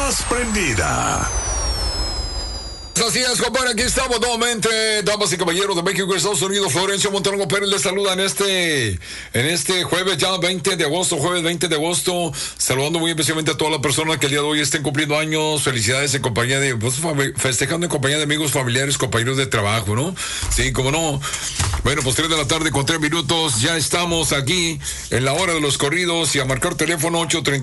más prendida. Así es, compadre, aquí estamos nuevamente, damas y caballeros de México y Estados Unidos. Florencio Montarango Pérez les saluda en este jueves ya 20 de agosto, saludando muy especialmente a todas las personas que el día de hoy estén cumpliendo años. Felicidades en compañía de, festejando en compañía de amigos, familiares, compañeros de trabajo, ¿no? Sí, cómo no. Bueno, pues 3 de la tarde con 3 minutos, ya estamos aquí en la hora de los corridos y a marcar teléfono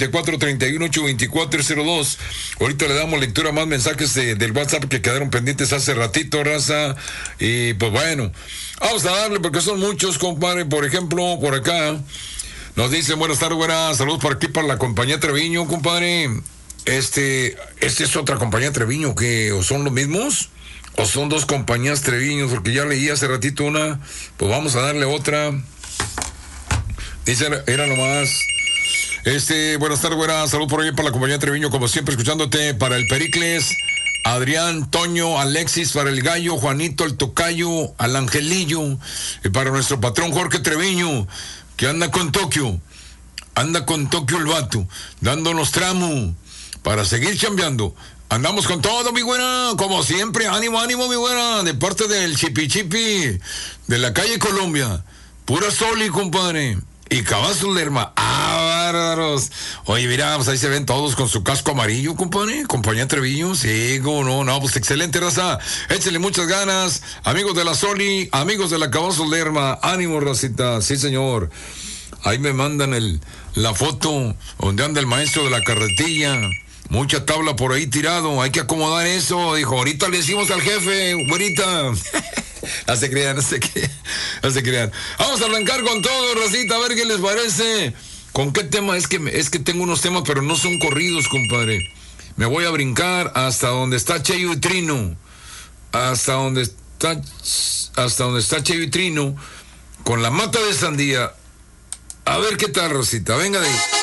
834-31-824-02. Ahorita le damos lectura a más mensajes del WhatsApp que quedaron pendientes hace ratito, raza. Y pues bueno, vamos a darle porque son muchos, compadre. Por ejemplo, por acá nos dicen buenas tardes, buenas saludos para aquí, para la compañía Treviño, compadre. Este es otra compañía Treviño, que o son los mismos o son dos compañías Treviños, porque ya leí hace ratito una. Pues vamos a darle otra. Dice, era nomás. Buenas tardes, buenas salud por ahí para la compañía Treviño, como siempre escuchándote, para el Pericles, Adrián, Toño, Alexis, para el Gallo, Juanito, el Tocayo, al Angelillo, y para nuestro patrón Jorge Treviño, que anda con Tokio el vato, dándonos tramo para seguir chambeando. Andamos con todo, mi güera, como siempre, ánimo, mi güera, de parte del Chipi Chipi, de la calle Colombia, pura Soli, compadre, y Cavazos Lerma, bárbaros. Oye, mira, pues ahí se ven todos con su casco amarillo, compadre, compañía Treviño, sí, no, pues excelente, raza, échale muchas ganas, amigos de la Soli, amigos de la Cavazos Lerma, ánimo, racita, sí, señor. Ahí me mandan la foto donde anda el maestro de la carretilla. Mucha tabla por ahí tirado, hay que acomodar eso. Dijo, ahorita le decimos al jefe, güerita. No se crean. Vamos a arrancar con todo, racita, a ver qué les parece. ¿Con qué tema? Es que tengo unos temas, pero no son corridos, compadre. Me voy a brincar hasta donde está Cheyo y Trino. Hasta donde está Cheyo y Trino, con la mata de sandía. A ver qué tal, racita, venga de ahí.